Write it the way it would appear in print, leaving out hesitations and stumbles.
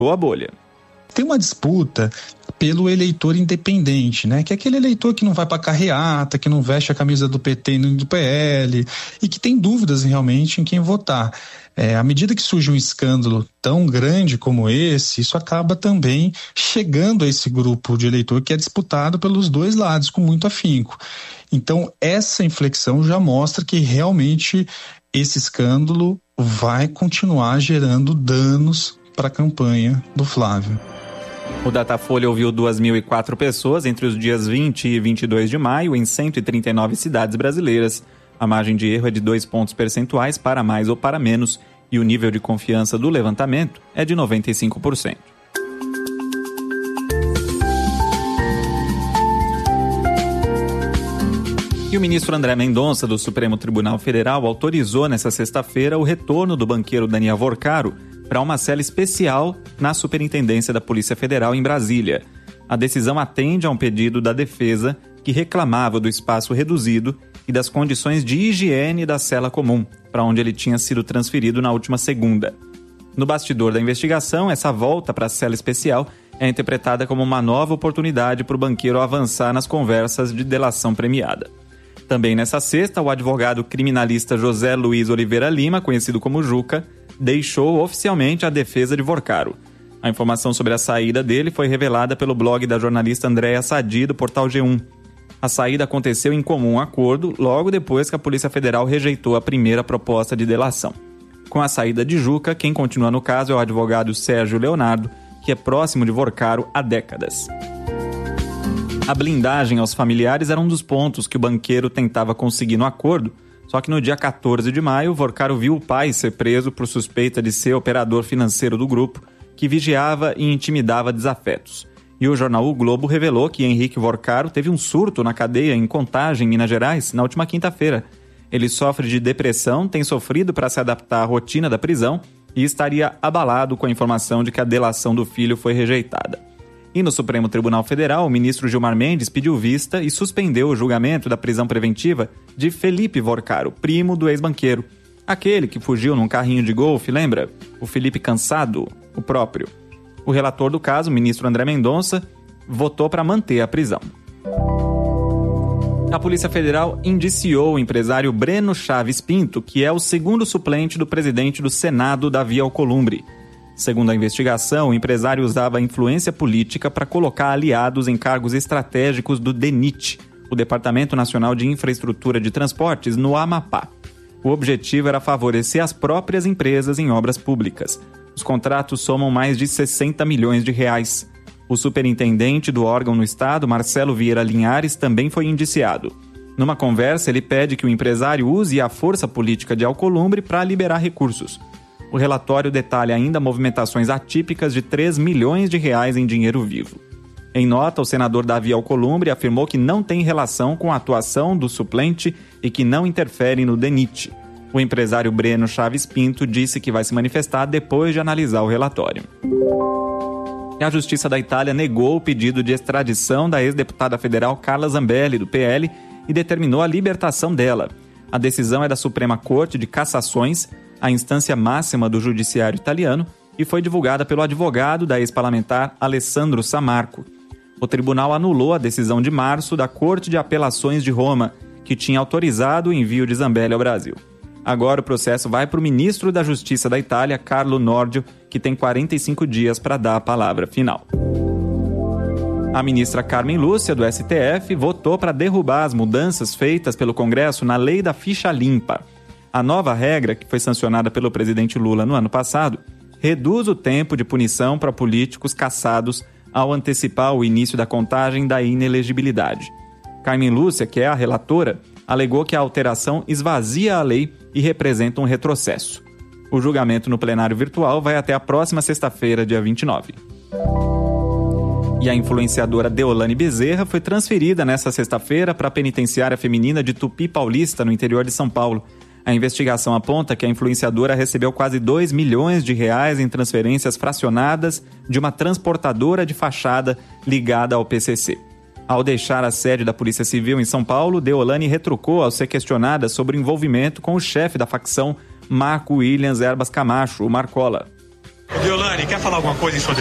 ou a bolha. Tem uma disputa pelo eleitor independente, né? Que é aquele eleitor que não vai para carreata, que não veste a camisa do PT nem do PL e que tem dúvidas realmente em quem votar. À medida que surge um escândalo tão grande como esse, isso acaba também chegando a esse grupo de eleitor que é disputado pelos dois lados com muito afinco. Então, essa inflexão já mostra que realmente esse escândalo vai continuar gerando danos para a campanha do Flávio. O Datafolha ouviu 2.004 pessoas entre os dias 20 e 22 de maio em 139 cidades brasileiras. A margem de erro é de 2 pontos percentuais para mais ou para menos e o nível de confiança do levantamento é de 95%. E o ministro André Mendonça, do Supremo Tribunal Federal, autorizou nesta sexta-feira o retorno do banqueiro Daniel Vorcaro para uma cela especial na Superintendência da Polícia Federal em Brasília. A decisão atende a um pedido da defesa que reclamava do espaço reduzido e das condições de higiene da cela comum, para onde ele tinha sido transferido na última segunda. No bastidor da investigação, essa volta para a cela especial é interpretada como uma nova oportunidade para o banqueiro avançar nas conversas de delação premiada. Também nessa sexta, o advogado criminalista José Luiz Oliveira Lima, conhecido como Juca, deixou oficialmente a defesa de Vorcaro. A informação sobre a saída dele foi revelada pelo blog da jornalista Andréa Sadi, do portal G1. A saída aconteceu em comum acordo logo depois que a Polícia Federal rejeitou a primeira proposta de delação. Com a saída de Juca, quem continua no caso é o advogado Sérgio Leonardo, que é próximo de Vorcaro há décadas. A blindagem aos familiares era um dos pontos que o banqueiro tentava conseguir no acordo, só que no dia 14 de maio, Vorcaro viu o pai ser preso por suspeita de ser operador financeiro do grupo, que vigiava e intimidava desafetos. E o jornal O Globo revelou que Henrique Vorcaro teve um surto na cadeia em Contagem, Minas Gerais, na última quinta-feira. Ele sofre de depressão, tem sofrido para se adaptar à rotina da prisão e estaria abalado com a informação de que a delação do filho foi rejeitada. E no Supremo Tribunal Federal, o ministro Gilmar Mendes pediu vista e suspendeu o julgamento da prisão preventiva de Felipe Vorcaro, primo do ex-banqueiro. Aquele que fugiu num carrinho de golfe, lembra? O Felipe Cansado, o próprio. O relator do caso, o ministro André Mendonça, votou para manter a prisão. A Polícia Federal indiciou o empresário Breno Chaves Pinto, que é o segundo suplente do presidente do Senado, Davi Alcolumbre. Segundo a investigação, o empresário usava a influência política para colocar aliados em cargos estratégicos do DENIT, o Departamento Nacional de Infraestrutura de Transportes, no Amapá. O objetivo era favorecer as próprias empresas em obras públicas. Os contratos somam mais de 60 milhões de reais. O superintendente do órgão no estado, Marcelo Vieira Linhares, também foi indiciado. Numa conversa, ele pede que o empresário use a força política de Alcolumbre para liberar recursos. O relatório detalha ainda movimentações atípicas de 3 milhões de reais em dinheiro vivo. Em nota, o senador Davi Alcolumbre afirmou que não tem relação com a atuação do suplente e que não interfere no DENIT. O empresário Breno Chaves Pinto disse que vai se manifestar depois de analisar o relatório. A Justiça da Itália negou o pedido de extradição da ex-deputada federal Carla Zambelli, do PL, e determinou a libertação dela. A decisão é da Suprema Corte de Cassações, a instância máxima do judiciário italiano, e foi divulgada pelo advogado da ex-parlamentar Alessandro Samarco. O tribunal anulou a decisão de março da Corte de Apelações de Roma, que tinha autorizado o envio de Zambelli ao Brasil. Agora o processo vai para o ministro da Justiça da Itália, Carlo Nordio, que tem 45 dias para dar a palavra final. A ministra Carmen Lúcia, do STF, votou para derrubar as mudanças feitas pelo Congresso na lei da ficha limpa. A nova regra, que foi sancionada pelo presidente Lula no ano passado, reduz o tempo de punição para políticos cassados ao antecipar o início da contagem da inelegibilidade. Carmen Lúcia, que é a relatora, alegou que a alteração esvazia a lei e representa um retrocesso. O julgamento no plenário virtual vai até a próxima sexta-feira, dia 29. E a influenciadora Deolane Bezerra foi transferida nesta sexta-feira para a penitenciária feminina de Tupi Paulista, no interior de São Paulo. A investigação aponta que a influenciadora recebeu quase 2 milhões de reais em transferências fracionadas de uma transportadora de fachada ligada ao PCC. Ao deixar a sede da Polícia Civil em São Paulo, Deolane retrucou ao ser questionada sobre o envolvimento com o chefe da facção, Marco Williams Erbas Camacho, o Marcola. Deolane, quer falar alguma coisa em sua